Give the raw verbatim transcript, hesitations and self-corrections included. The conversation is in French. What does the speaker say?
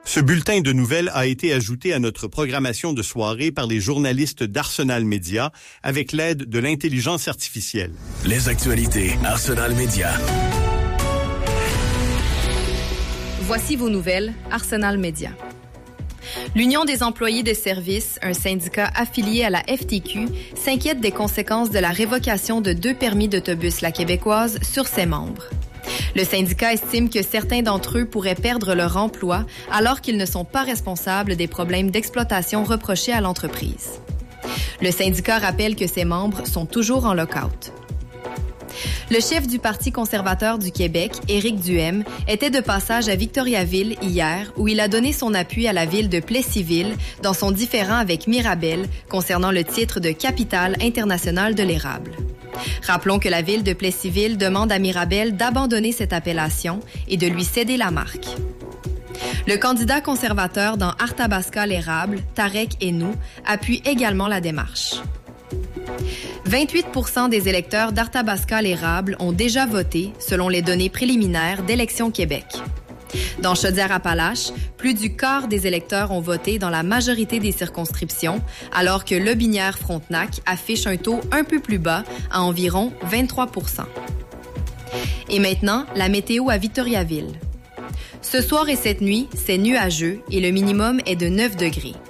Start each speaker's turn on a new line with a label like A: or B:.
A: Ce bulletin de nouvelles a été ajouté à notre programmation de soirée par les journalistes d'Arsenal Média avec l'aide de l'intelligence artificielle.
B: Les actualités Arsenal Média.
C: Voici vos nouvelles Arsenal Média. L'Union des employés de services, un syndicat affilié à la F T Q, s'inquiète des conséquences de la révocation de deux permis d'autobus La Québécoise sur ses membres. Le syndicat estime que certains d'entre eux pourraient perdre leur emploi alors qu'ils ne sont pas responsables des problèmes d'exploitation reprochés à l'entreprise. Le syndicat rappelle que ses membres sont toujours en lock-out. Le chef du Parti conservateur du Québec, Éric Duhem, était de passage à Victoriaville hier où il a donné son appui à la ville de Plessisville dans son différend avec Mirabel concernant le titre de capitale internationale de l'érable. Rappelons que la ville de Plessisville demande à Mirabel d'abandonner cette appellation et de lui céder la marque. Le candidat conservateur dans Arthabasca l'érable, Tarek Enou, appuie également la démarche. vingt-huit pour cent des électeurs d'Arthabasca l'érable ont déjà voté selon les données préliminaires d'Élections Québec. Dans Chaudière-Appalaches, plus du quart des électeurs ont voté dans la majorité des circonscriptions, alors que Lobinière-Frontenac affiche un taux un peu plus bas, à environ vingt-trois pour cent. Et maintenant, la météo à Victoriaville. Ce soir et cette nuit, c'est nuageux et le minimum est de neuf degrés.